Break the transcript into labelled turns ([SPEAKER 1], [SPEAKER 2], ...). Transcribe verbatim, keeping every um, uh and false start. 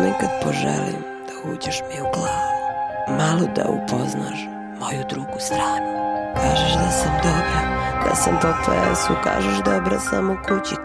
[SPEAKER 1] ponekad poželim da uđeš mi u glavu, malo da upoznaš moju drugu stranu. Kažeš da sam dobra, da sam po plesu, kažeš dobra sam u kući,